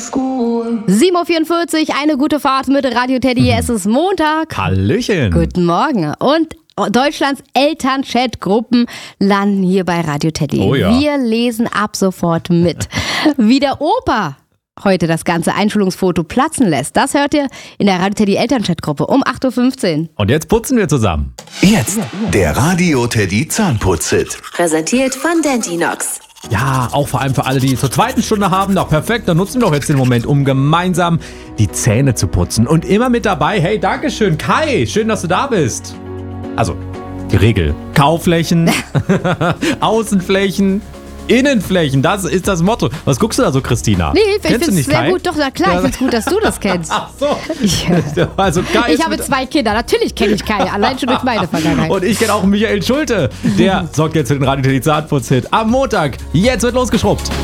7:44 Uhr, eine gute Fahrt mit Radio Teddy. Es ist Montag. Hallöchen. Guten Morgen. Und Deutschlands Elternchat-Gruppen landen hier bei Radio Teddy. Oh ja. Wir lesen ab sofort mit. Wie der Opa heute das ganze Einschulungsfoto platzen lässt, das hört ihr in der Radio Teddy Elternchat-Gruppe um 8:15 Uhr. Und jetzt putzen wir zusammen. Jetzt der Radio Teddy Zahnputz-Hit. Präsentiert von Dentinox. Ja, auch vor allem für alle, die es zur zweiten Stunde haben. Na perfekt, dann nutzen wir doch jetzt den Moment, um gemeinsam die Zähne zu putzen. Und immer mit dabei, hey, Dankeschön, Kai, schön, dass du da bist. Also, die Regel. Kauflächen, Außenflächen, Innenflächen, das ist das Motto. Was guckst du da so, Christina? Nee, ich Kennst du finde es nicht, sehr Kai? gut. Doch, na klar, ich finde es gut, dass du das kennst. Ach so. Ja. Also, Kai Ich ist habe mit- 2 Kinder, natürlich kenne ich Kai, allein schon durch meine Vergangenheit. Und ich kenne auch Michael Schulte. Der sorgt jetzt für den Radio Teddy Zahnputz-Hit am Montag. Jetzt wird losgeschrubbt.